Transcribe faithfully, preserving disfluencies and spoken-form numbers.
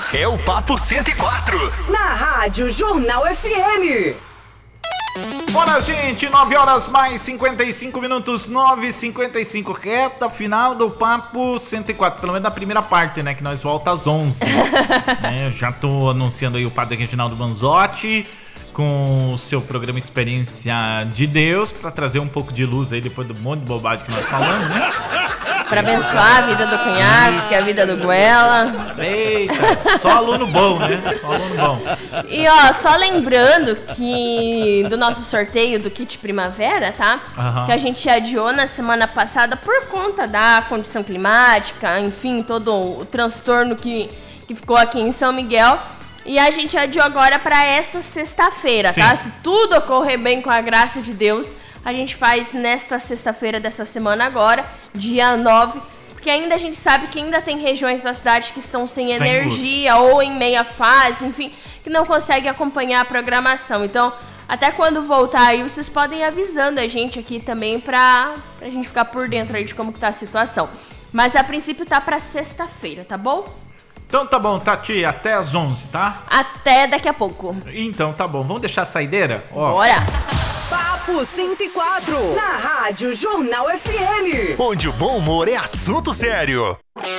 é o Papo cento e quatro. Na Rádio Jornal F M. Bora, gente, nove horas mais cinquenta e cinco minutos, nove e cinquenta e cinco, reta final do Papo cento e quatro, pelo menos na primeira parte, né, que nós volta às onze. É, já tô anunciando aí o Padre Reginaldo Manzotti com o seu programa Experiência de Deus, pra trazer um pouco de luz aí depois do monte de bobagem que nós falamos, né? Pra abençoar a vida do Cunhasque, a vida do Goela. Eita, só aluno bom, né? Só aluno bom. E ó, só lembrando que do nosso sorteio do kit primavera, tá? Uhum. Que a gente adiou na semana passada por conta da condição climática, enfim, todo o transtorno que, que ficou aqui em São Miguel. E a gente adiou agora pra essa sexta-feira, tá? Se tudo ocorrer bem com a graça de Deus, a gente faz nesta sexta-feira dessa semana agora, dia nove, porque ainda a gente sabe que ainda tem regiões da cidade que estão sem, sem energia luz. Ou em meia fase, enfim, que não conseguem acompanhar a programação. Então, até quando voltar aí, vocês podem ir avisando a gente aqui também pra, pra gente ficar por dentro aí de como que tá a situação. Mas a princípio tá pra sexta-feira, tá bom? Então tá bom, Tati, até às onze, tá? Até daqui a pouco. Então tá bom, vamos deixar a saideira? Ó. Bora! Papo cento e quatro, na Rádio Jornal F M. Onde o bom humor é assunto sério.